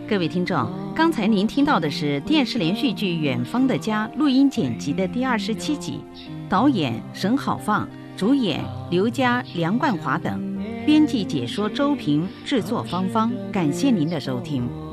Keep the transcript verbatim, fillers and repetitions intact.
各位听众，刚才您听到的是电视连续剧《远方的家》录音剪辑的第二十七集，导演沈好放，主演刘佳、梁冠华等，编辑解说周平，制作芳芳。感谢您的收听。